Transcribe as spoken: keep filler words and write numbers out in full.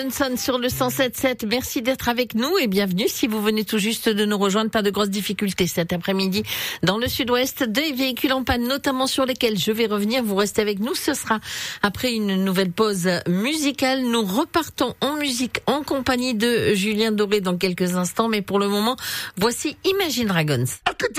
Johnson sur le cent sept sept. Merci d'être avec nous et bienvenue si vous venez tout juste de nous rejoindre. Pas de grosses difficultés cet après-midi dans le sud-ouest. Des véhicules en panne, notamment sur lesquels je vais revenir. Vous restez avec nous. Ce sera après une nouvelle pause musicale. Nous repartons en musique en compagnie de Julien Doré dans quelques instants. Mais pour le moment, voici Imagine Dragons.